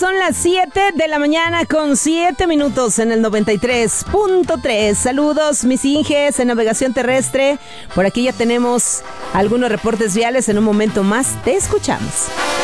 son las 7 de la mañana con 7 minutos en el 93.3. Saludos, mis Inges en navegación terrestre. Por aquí ya tenemos algunos reportes viales. En un momento más te escuchamos.